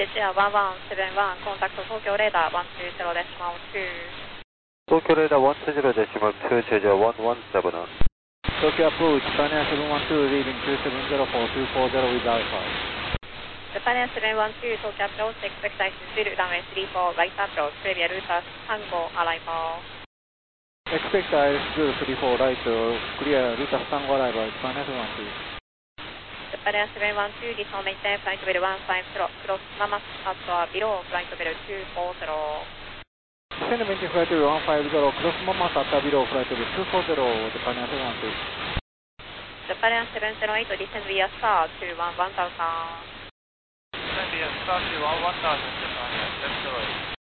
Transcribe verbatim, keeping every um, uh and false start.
Air ワンワンセブンワン、コンタクト東京レーダーワンツーゼロデシマルツー。 東京レーダーワンツーゼロデシマルツー、チェジャーワンワンセブン。 Tokyo approach, Japan seven one two, leaving two seven zero four two four zero with Alpha. Japan Air セブンワンツー、東京アプローチ、expect ice zero, runway three four, right approach, Previa Ruta Tango, arrival. Expect ice zero three four, right, clear, Ruta Tango arrival, Japan Air seven one two. Japan Air セブンワンツー、this will maintain flight level one five zero, cross Mamas at below, flight level two four zero. Descend maintain flight level one five zero, cross Mamas at below, flight level two four zero, Japan Air seven one two. Japan Air seven zero eight, descend via star to one one thousand. Descend via star to one one thousand, Japan Air seven zero eight.